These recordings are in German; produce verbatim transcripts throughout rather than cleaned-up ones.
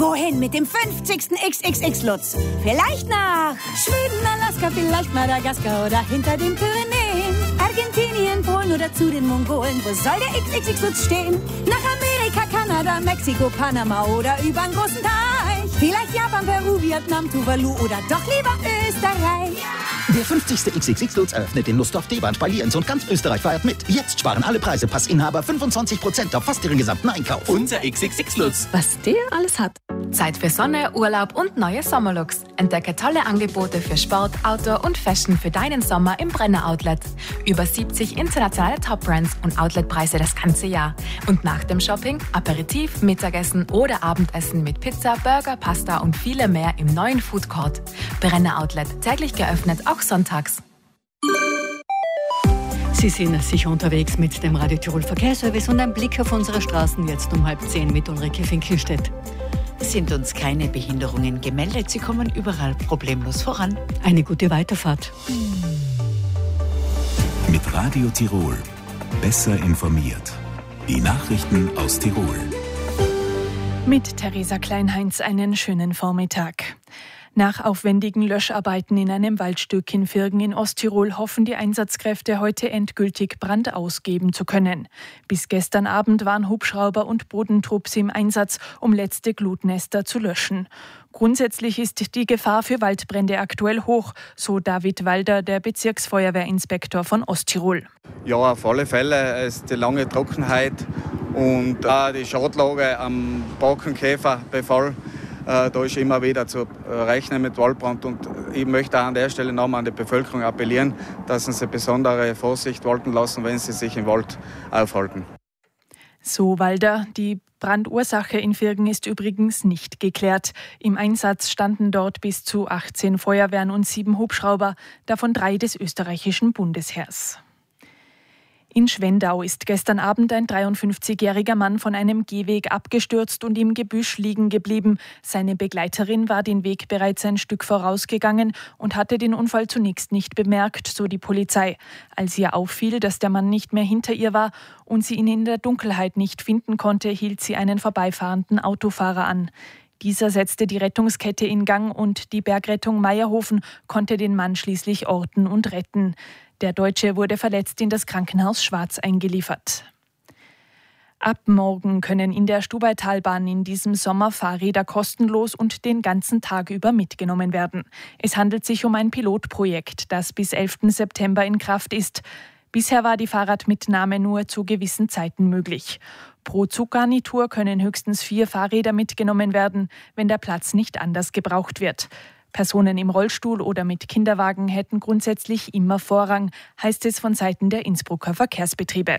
Wohin mit dem fünfzigsten X X X-Lutz? Vielleicht nach Schweden, Alaska, vielleicht Madagaskar oder hinter den Pyrenäen. Argentinien, Polen oder zu den Mongolen. Wo soll der X X X-Lutz stehen? Nach Amerika, Kanada, Mexiko, Panama oder übern großen Teich. Vielleicht Japan, Peru, Vietnam, Tuvalu oder doch lieber Österreich. Der fünfzigste X X X-Lutz eröffnet in Lustdorf, Deband, Spaliens und ganz Österreich feiert mit. Jetzt sparen alle Preise Passinhaber fünfundzwanzig Prozent auf fast ihren gesamten Einkauf. Unser X X X-Lutz. Was der alles hat. Zeit für Sonne, Urlaub und neue Sommerlooks. Entdecke tolle Angebote für Sport, Outdoor und Fashion für deinen Sommer im Brenner Outlet. Über siebzig internationale Top-Brands und Outletpreise das ganze Jahr. Und nach dem Shopping Aperitif, Mittagessen oder Abendessen mit Pizza, Burger, Pasta und viele mehr im neuen Food Court. Brenner Outlet, täglich geöffnet, auch sonntags. Sie sind sicher unterwegs mit dem Radio Tirol Verkehrsservice und ein Blick auf unsere Straßen jetzt um halb zehn mit Ulrike Finkelstedt. Es sind uns keine Behinderungen gemeldet. Sie kommen überall problemlos voran. Eine gute Weiterfahrt. Mit Radio Tirol. Besser informiert. Die Nachrichten aus Tirol. Mit Theresa Kleinheinz einen schönen Vormittag. Nach aufwendigen Löscharbeiten in einem Waldstück in Virgen in Osttirol hoffen die Einsatzkräfte heute endgültig Brand ausgeben zu können. Bis gestern Abend waren Hubschrauber und Bodentrupps im Einsatz, um letzte Glutnester zu löschen. Grundsätzlich ist die Gefahr für Waldbrände aktuell hoch, so David Walder, der Bezirksfeuerwehrinspektor von Osttirol. Ja, auf alle Fälle. Es ist die lange Trockenheit und auch die Schadlage am Borkenkäferbefall. Da ist immer wieder zu rechnen mit Waldbrand und ich möchte auch an der Stelle nochmal an die Bevölkerung appellieren, dass sie besondere Vorsicht walten lassen, wenn sie sich im Wald aufhalten. So Walder. Die Brandursache in Virgen ist übrigens nicht geklärt. Im Einsatz standen dort bis zu achtzehn Feuerwehren und sieben Hubschrauber, davon drei des österreichischen Bundesheers. In Schwendau ist gestern Abend ein dreiundfünfzigjähriger Mann von einem Gehweg abgestürzt und im Gebüsch liegen geblieben. Seine Begleiterin war den Weg bereits ein Stück vorausgegangen und hatte den Unfall zunächst nicht bemerkt, so die Polizei. Als ihr auffiel, dass der Mann nicht mehr hinter ihr war und sie ihn in der Dunkelheit nicht finden konnte, hielt sie einen vorbeifahrenden Autofahrer an. Dieser setzte die Rettungskette in Gang und die Bergrettung Meierhofen konnte den Mann schließlich orten und retten. Der Deutsche wurde verletzt in das Krankenhaus Schwarz eingeliefert. Ab morgen können in der Stubaitalbahn in diesem Sommer Fahrräder kostenlos und den ganzen Tag über mitgenommen werden. Es handelt sich um ein Pilotprojekt, das bis elften September in Kraft ist. Bisher war die Fahrradmitnahme nur zu gewissen Zeiten möglich. Pro Zuggarnitur können höchstens vier Fahrräder mitgenommen werden, wenn der Platz nicht anders gebraucht wird. Personen im Rollstuhl oder mit Kinderwagen hätten grundsätzlich immer Vorrang, heißt es von Seiten der Innsbrucker Verkehrsbetriebe.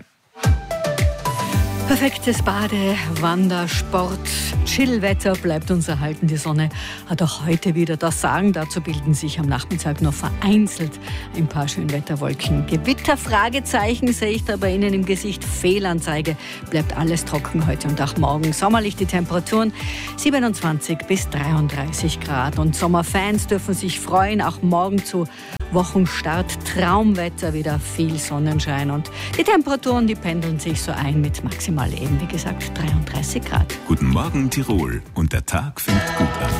Perfektes Bade-, Wander-, Sport-, Chillwetter bleibt uns erhalten. Die Sonne hat auch heute wieder das Sagen. Dazu bilden sich am Nachmittag noch vereinzelt ein paar Schönwetterwolken. Gewitter, Fragezeichen sehe ich da bei Ihnen im Gesicht. Fehlanzeige. Bleibt alles trocken heute und auch morgen. Sommerlich die Temperaturen siebenundzwanzig bis dreiunddreißig Grad. Und Sommerfans dürfen sich freuen. Auch morgen zu Wochenstart Traumwetter, wieder viel Sonnenschein. Und die Temperaturen, die pendeln sich so ein mit maximal eben, wie gesagt, dreiunddreißig Grad. Guten Morgen Tirol und der Tag fängt gut an.